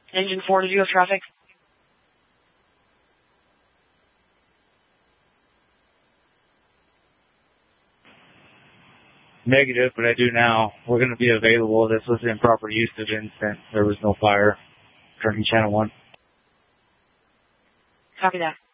Engine 4, did you have traffic? Negative, but I do now. We're going to be available. This was improper use of instant. There was no fire. Turning channel 1. Copy that.